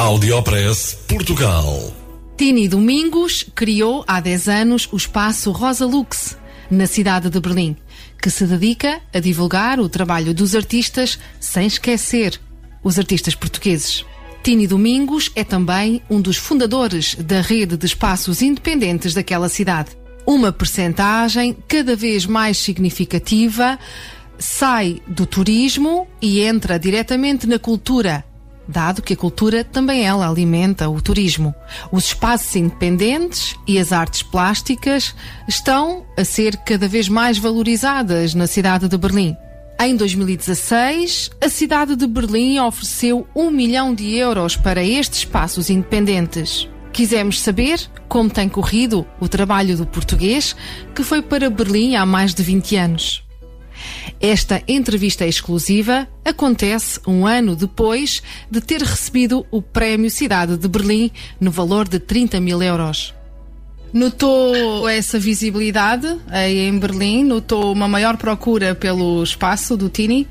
Audiopress Portugal. Tini Domingos criou há 10 anos o espaço Rosa Lux, na cidade de Berlim, que se dedica a divulgar o trabalho dos artistas sem esquecer os artistas portugueses. Tini Domingos é também um dos fundadores da rede de espaços independentes daquela cidade. Uma percentagem cada vez mais significativa sai do turismo e entra diretamente na cultura, dado que a cultura também ela alimenta o turismo. Os espaços independentes e as artes plásticas estão a ser cada vez mais valorizadas na cidade de Berlim. Em 2016, a cidade de Berlim ofereceu 1 milhão de euros para estes espaços independentes. Quisemos saber como tem corrido o trabalho do português que foi para Berlim há mais de 20 anos. Esta entrevista exclusiva acontece um ano depois de ter recebido o Prémio Cidade de Berlim no valor de 30 mil euros. Notou essa visibilidade aí em Berlim? Notou uma maior procura pelo espaço do Tini?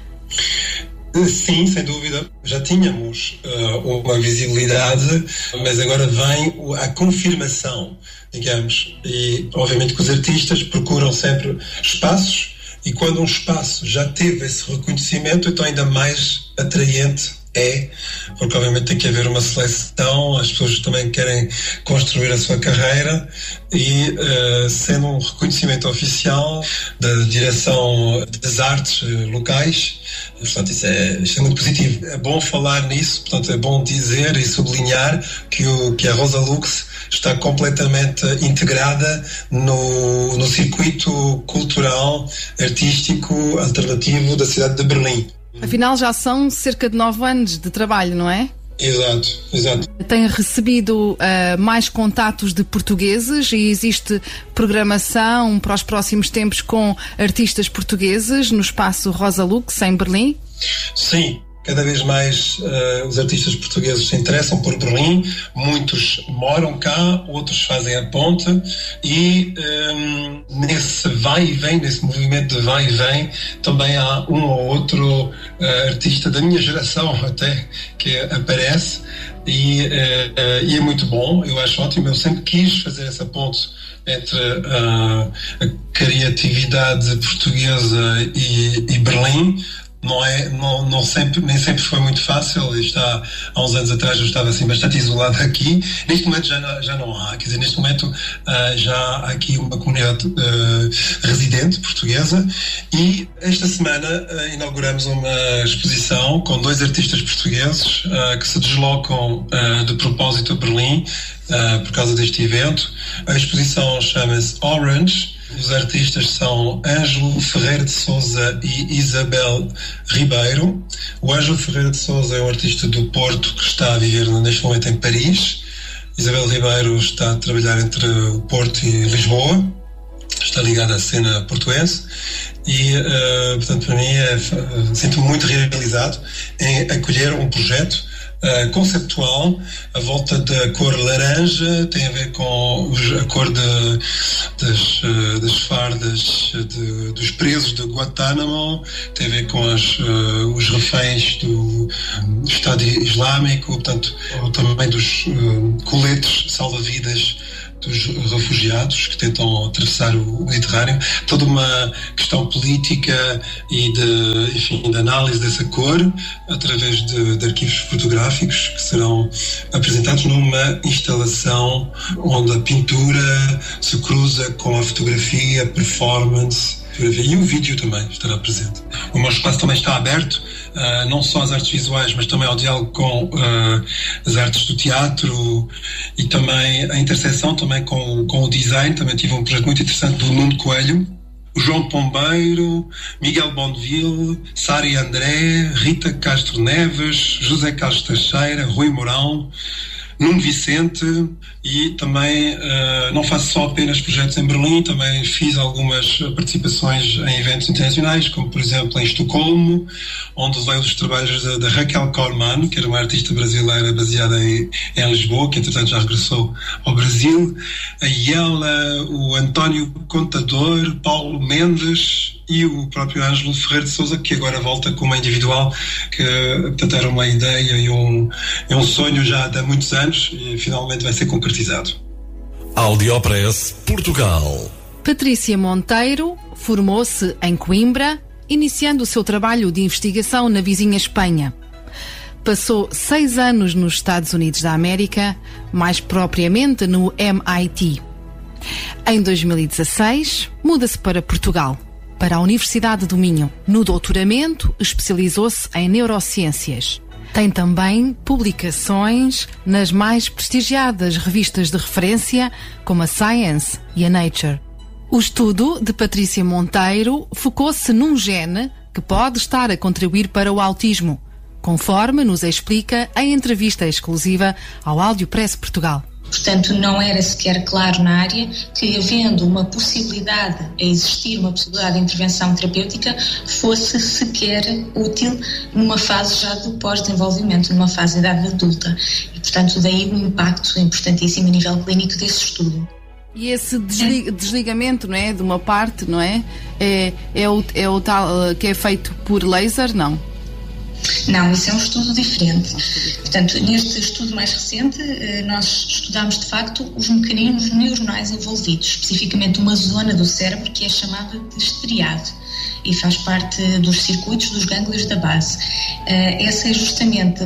Sim, sem dúvida. Já tínhamos uma visibilidade, mas agora vem a confirmação, digamos. E, obviamente, que os artistas procuram sempre espaços, e quando um espaço já teve esse reconhecimento, então ainda mais atraente é, porque obviamente tem que haver uma seleção, as pessoas também querem construir a sua carreira e sendo um reconhecimento oficial da direção das artes locais, portanto isso é muito positivo. É bom falar nisso, portanto é bom dizer e sublinhar que a Rosa Lux está completamente integrada no circuito cultural, artístico, alternativo da cidade de Berlim. Afinal, já são cerca de 9 anos de trabalho, não é? Exato. Tem recebido mais contatos de portugueses e existe programação para os próximos tempos com artistas portugueses no espaço Rosa Lux, em Berlim? Sim. Cada vez mais os artistas portugueses se interessam por Berlim, muitos moram cá, outros fazem a ponte e nesse vai e vem, nesse movimento de vai e vem, também há um ou outro artista da minha geração até que aparece e é muito bom, eu acho ótimo, eu sempre quis fazer essa ponte entre a criatividade portuguesa e Berlim. Nem sempre foi muito fácil. Há uns anos atrás eu estava assim bastante isolado aqui. Neste momento já não há, quer dizer, neste momento já há aqui uma comunidade residente portuguesa e esta semana inauguramos uma exposição com 2 artistas portugueses que se deslocam de propósito a Berlim por causa deste evento. A exposição chama-se Orange. Os artistas são Ângelo Ferreira de Sousa e Isabel Ribeiro. O Ângelo Ferreira de Sousa é um artista do Porto que está a viver neste momento em Paris. Isabel Ribeiro está a trabalhar entre o Porto e Lisboa. Está ligada à cena portuense. E, portanto, para mim, sinto-me muito realizado em acolher um projeto conceptual à volta da cor laranja, tem a ver com a cor das fardas dos presos de Guantánamo, tem a ver com os reféns do Estado Islâmico, portanto, também dos coletes salva-vidas dos refugiados que tentam atravessar o Mediterrâneo, toda uma questão política e de análise dessa cor através de arquivos fotográficos que serão apresentados numa instalação onde a pintura se cruza com a fotografia, a performance e o vídeo também estará presente. O meu espaço também está aberto, não só às artes visuais, mas também ao diálogo com as artes do teatro e também a interseção também com o design. Também tive um projeto muito interessante do Nuno Coelho, o João Pombeiro, Miguel Bonneville, Sari André, Rita Castro Neves, José Carlos Teixeira, Rui Mourão, Nuno Vicente e também não faço só apenas projetos em Berlim, também fiz algumas participações em eventos internacionais, como por exemplo em Estocolmo, onde levei os trabalhos da Raquel Korman, que era uma artista brasileira baseada em Lisboa, que entretanto já regressou ao Brasil, a Iela, o António Contador, Paulo Mendes, e o próprio Ângelo Ferreira de Sousa, que agora volta com uma individual, que portanto era uma ideia e um sonho já de há muitos anos e finalmente vai ser concretizado. Audiopress Portugal. Patrícia Monteiro formou-se em Coimbra, iniciando o seu trabalho de investigação na vizinha Espanha. Passou 6 anos nos Estados Unidos da América, mais propriamente no MIT. Em 2016, muda-se para Portugal, para a Universidade do Minho. No doutoramento, especializou-se em neurociências. Tem também publicações nas mais prestigiadas revistas de referência, como a Science e a Nature. O estudo de Patrícia Monteiro focou-se num gene que pode estar a contribuir para o autismo, conforme nos explica em entrevista exclusiva ao Audiopress Portugal. Portanto, não era sequer claro na área que, havendo uma possibilidade, a existir uma possibilidade de intervenção terapêutica, fosse sequer útil numa fase já do pós-desenvolvimento, numa fase de idade adulta. E, portanto, daí o impacto importantíssimo a nível clínico desse estudo. E esse desligamento, não é, de uma parte, não é? É o tal que é feito por laser, não? Não, isso é um estudo diferente. Portanto, neste estudo mais recente, nós estudamos de facto os mecanismos neuronais envolvidos, especificamente uma zona do cérebro que é chamada de estriado e faz parte dos circuitos dos gânglios da base. Esse é justamente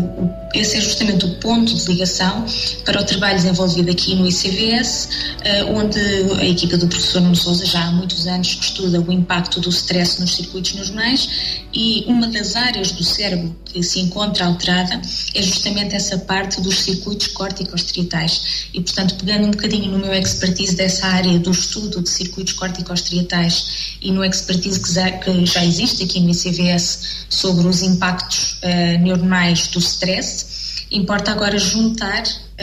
o ponto de ligação para o trabalho desenvolvido aqui no ICVS, onde a equipa do professor Nuno Sousa já há muitos anos que estuda o impacto do stress nos circuitos neuronais, e uma das áreas do cérebro que se encontra alterada é justamente essa parte dos circuitos corticostriatais. E, portanto, pegando um bocadinho no meu expertise dessa área do estudo de circuitos corticostriatais e no expertise que já existe aqui no ICVS sobre os impactos neuronais do stress, importa agora juntar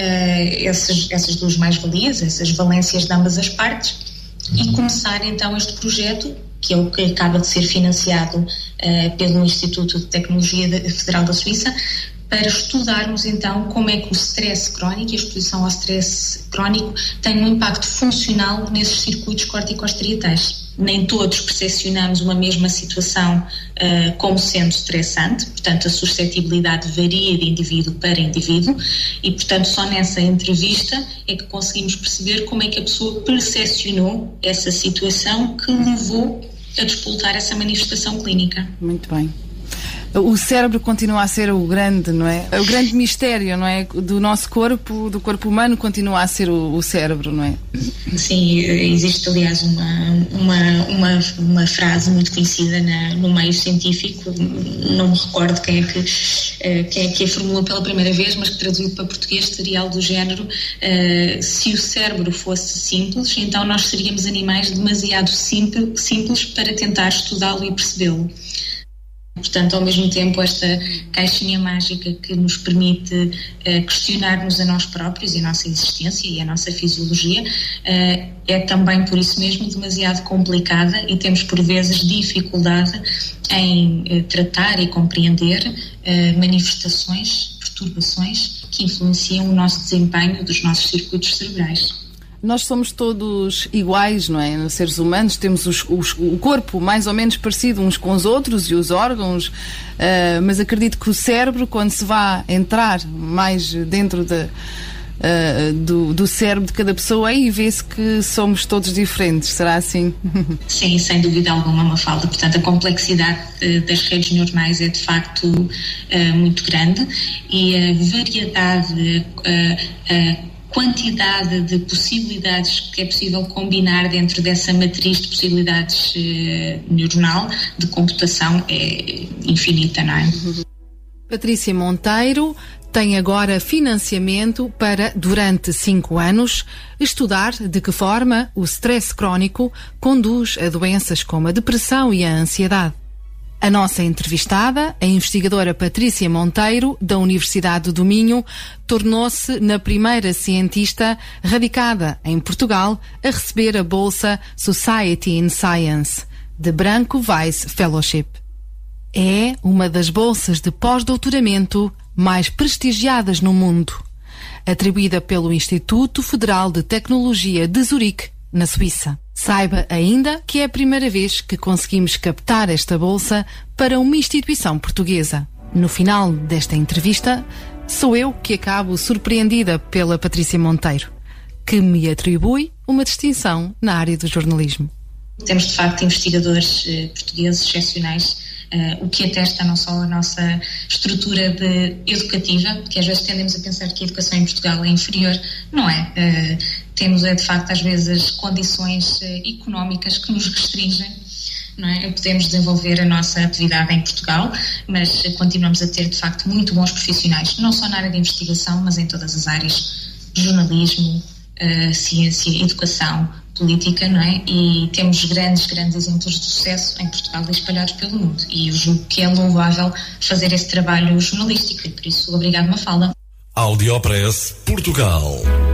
essas duas mais-valias, essas valências de ambas as partes, e começar então este projeto, que é o que acaba de ser financiado pelo Instituto de Tecnologia Federal da Suíça, para estudarmos então como é que o stress crónico e a exposição ao stress crónico tem um impacto funcional nesses circuitos corticostriatais. Nem todos percepcionamos uma mesma situação como sendo estressante, portanto a suscetibilidade varia de indivíduo para indivíduo e, portanto, só nessa entrevista é que conseguimos perceber como é que a pessoa percepcionou essa situação que levou a despoltar essa manifestação clínica. Muito bem. O cérebro continua a ser o grande, não é? O grande mistério, não é? Do nosso corpo, do corpo humano, continua a ser o cérebro, não é? Sim, existe aliás uma frase muito conhecida no meio científico, não me recordo quem é que a formulou pela primeira vez, mas que traduzido para português seria algo do género: se o cérebro fosse simples, então nós seríamos animais demasiado simples para tentar estudá-lo e percebê-lo. Portanto, ao mesmo tempo, esta caixinha mágica que nos permite questionar-nos a nós próprios e a nossa existência e a nossa fisiologia é também, por isso mesmo, demasiado complicada e temos, por vezes, dificuldade em tratar e compreender manifestações, perturbações que influenciam o nosso desempenho dos nossos circuitos cerebrais. Nós somos todos iguais, não é? Seres humanos, temos o corpo mais ou menos parecido uns com os outros e os órgãos, mas acredito que o cérebro, quando se vai entrar mais dentro do cérebro de cada pessoa, aí vê-se que somos todos diferentes. Será assim? Sim, sem dúvida alguma, Mafalda. Portanto, a complexidade das redes neuronais é de facto muito grande e a variedade, quantidade de possibilidades que é possível combinar dentro dessa matriz de possibilidades neuronal de computação é infinita, não é? Patrícia Monteiro tem agora financiamento para, durante 5 anos, estudar de que forma o stress crónico conduz a doenças como a depressão e a ansiedade. A nossa entrevistada, a investigadora Patrícia Monteiro, da Universidade do Minho, tornou-se na primeira cientista radicada em Portugal a receber a bolsa Society in Science, de Branco Weiss Fellowship. É uma das bolsas de pós-doutoramento mais prestigiadas no mundo, atribuída pelo Instituto Federal de Tecnologia de Zurique, na Suíça. Saiba ainda que é a primeira vez que conseguimos captar esta bolsa para uma instituição portuguesa. No final desta entrevista, sou eu que acabo surpreendida pela Patrícia Monteiro, que me atribui uma distinção na área do jornalismo. Temos, de facto, investigadores portugueses excepcionais, o que atesta não só a nossa estrutura educativa, porque às vezes tendemos a pensar que a educação em Portugal é inferior. Não é. Temos, de facto, às vezes condições económicas que nos restringem. Não é? Podemos desenvolver a nossa atividade em Portugal, mas continuamos a ter, de facto, muito bons profissionais, não só na área de investigação, mas em todas as áreas: jornalismo, ciência, educação, política, não é? E temos grandes exemplos de sucesso em Portugal espalhados pelo mundo. E eu julgo que é louvável fazer esse trabalho jornalístico e, por isso, obrigado, Mafalda. Audiopress Portugal.